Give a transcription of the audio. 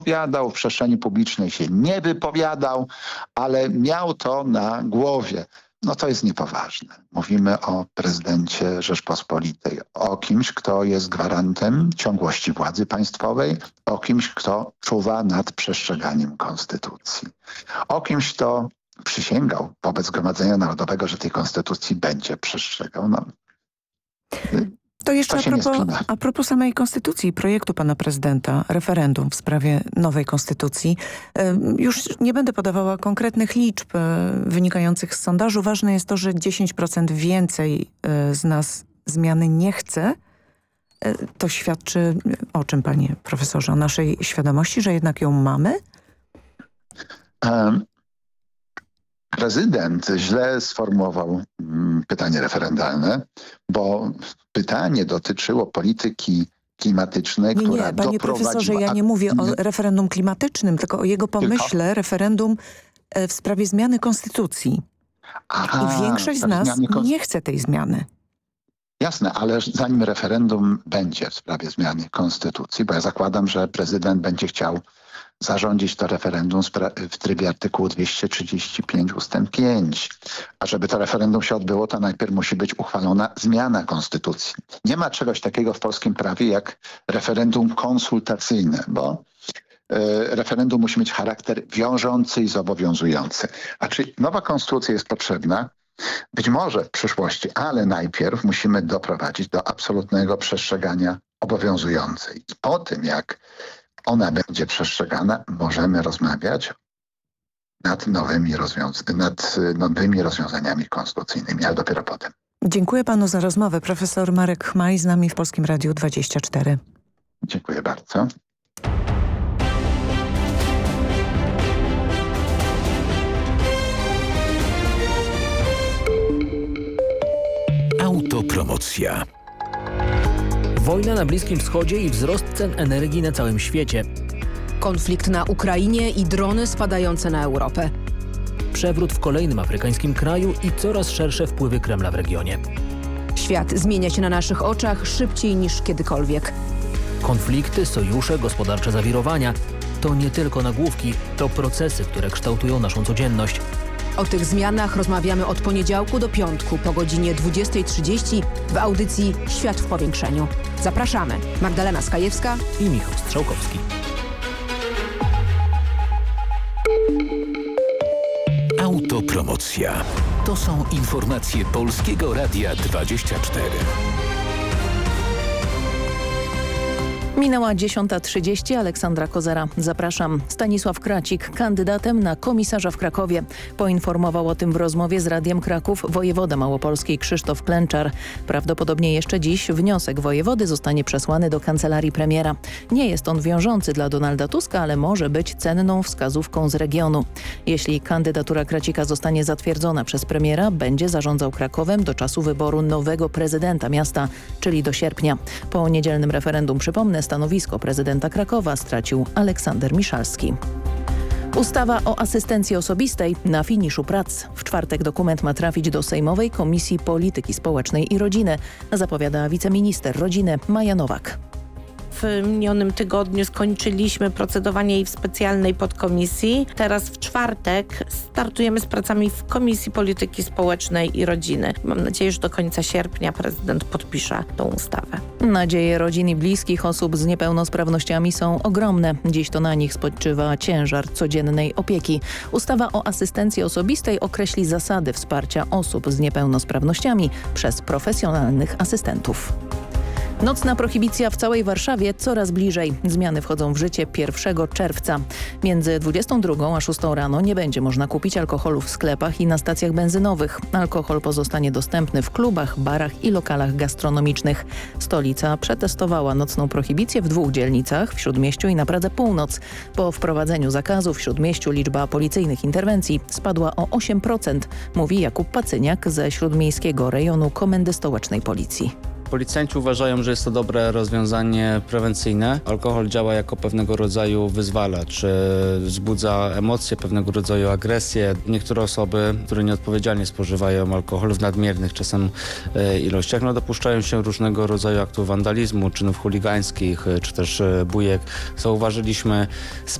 wypowiadał, w przestrzeni publicznej się nie wypowiadał, ale miał to na głowie. No to jest niepoważne. Mówimy o prezydencie Rzeczpospolitej, o kimś, kto jest gwarantem ciągłości władzy państwowej, o kimś, kto czuwa nad przestrzeganiem konstytucji, o kimś, kto przysięgał wobec Zgromadzenia Narodowego, że tej konstytucji będzie przestrzegał. No, to jeszcze a propos samej konstytucji, projektu pana prezydenta, referendum w sprawie nowej konstytucji. Już nie będę podawała konkretnych liczb wynikających z sondażu. Ważne jest to, że 10% więcej z nas zmiany nie chce. To świadczy o czym, panie profesorze? O naszej świadomości, że jednak ją mamy? Prezydent źle sformułował pytanie referendalne, bo pytanie dotyczyło polityki klimatycznej, która nie, panie profesorze, ja nie mówię o referendum klimatycznym, tylko o jego pomyśle, referendum w sprawie zmiany konstytucji. I większość z nas nie chce tej zmiany. Jasne, ale zanim referendum będzie w sprawie zmiany konstytucji, bo ja zakładam, że prezydent będzie chciał zarządzić to referendum w trybie artykułu 235 ustęp 5. A żeby to referendum się odbyło, to najpierw musi być uchwalona zmiana konstytucji. Nie ma czegoś takiego w polskim prawie jak referendum konsultacyjne, bo referendum musi mieć charakter wiążący i zobowiązujący. A czy nowa konstytucja jest potrzebna? Być może w przyszłości, ale najpierw musimy doprowadzić do absolutnego przestrzegania obowiązującej. I po tym, jak ona będzie przestrzegana, możemy rozmawiać nad nowymi rozwiązaniami konstytucyjnymi, ale dopiero potem. Dziękuję panu za rozmowę. Profesor Marek Chmaj z nami w Polskim Radiu 24. Dziękuję bardzo. Autopromocja. Wojna na Bliskim Wschodzie i wzrost cen energii na całym świecie. Konflikt na Ukrainie i drony spadające na Europę. Przewrót w kolejnym afrykańskim kraju i coraz szersze wpływy Kremla w regionie. Świat zmienia się na naszych oczach szybciej niż kiedykolwiek. Konflikty, sojusze, gospodarcze zawirowania to nie tylko nagłówki, to procesy, które kształtują naszą codzienność. O tych zmianach rozmawiamy od poniedziałku do piątku po godzinie 20:30 w audycji Świat w powiększeniu. Zapraszamy. Magdalena Skajewska i Michał Strzałkowski. Autopromocja. To są informacje Polskiego Radia 24. Minęła 10:30. Aleksandra Kozera. Zapraszam. Stanisław Kracik, kandydatem na komisarza w Krakowie. Poinformował o tym w rozmowie z Radiem Kraków wojewoda małopolskiej Krzysztof Klęczar. Prawdopodobnie jeszcze dziś wniosek wojewody zostanie przesłany do kancelarii premiera. Nie jest on wiążący dla Donalda Tuska, ale może być cenną wskazówką z regionu. Jeśli kandydatura Kracika zostanie zatwierdzona przez premiera, będzie zarządzał Krakowem do czasu wyboru nowego prezydenta miasta, czyli do sierpnia. Po niedzielnym referendum, przypomnę, stanowisko prezydenta Krakowa stracił Aleksander Miszalski. Ustawa o asystencji osobistej na finiszu prac. W czwartek dokument ma trafić do Sejmowej Komisji Polityki Społecznej i Rodziny, zapowiada wiceminister rodziny Maja Nowak. W minionym tygodniu skończyliśmy procedowanie jej w specjalnej podkomisji. Teraz w czwartek startujemy z pracami w Komisji Polityki Społecznej i Rodziny. Mam nadzieję, że do końca sierpnia prezydent podpisze tą ustawę. Nadzieje rodzin i bliskich osób z niepełnosprawnościami są ogromne. Dziś to na nich spoczywa ciężar codziennej opieki. Ustawa o asystencji osobistej określi zasady wsparcia osób z niepełnosprawnościami przez profesjonalnych asystentów. Nocna prohibicja w całej Warszawie coraz bliżej. Zmiany wchodzą w życie 1 czerwca. Między 22 a 6 rano nie będzie można kupić alkoholu w sklepach i na stacjach benzynowych. Alkohol pozostanie dostępny w klubach, barach i lokalach gastronomicznych. Stolica przetestowała nocną prohibicję w 2 dzielnicach, w Śródmieściu i na Pradze Północ. Po wprowadzeniu zakazu w Śródmieściu liczba policyjnych interwencji spadła o 8%, mówi Jakub Pacyniak ze Śródmiejskiego Rejonu Komendy Stołecznej Policji. Policjanci uważają, że jest to dobre rozwiązanie prewencyjne. Alkohol działa jako pewnego rodzaju wyzwalacz, wzbudza emocje, pewnego rodzaju agresję. Niektóre osoby, które nieodpowiedzialnie spożywają alkohol w nadmiernych czasem ilościach, dopuszczają się różnego rodzaju aktów wandalizmu, czynów chuligańskich, czy też bujek. Zauważyliśmy